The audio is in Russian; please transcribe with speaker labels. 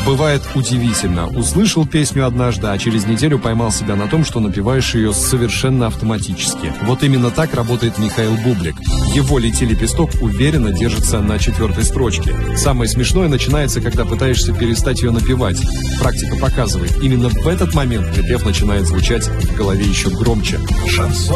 Speaker 1: Бывает удивительно. Услышал песню однажды, а через неделю поймал себя на том, что напеваешь ее совершенно автоматически. Вот именно так работает Михаил Бублик. Его «Лети, лепесток» уверенно держится на 4-й строчке. Самое смешное начинается, когда пытаешься перестать ее напевать. Практика показывает, именно в этот момент припев начинает звучать в голове еще громче.
Speaker 2: Шансон.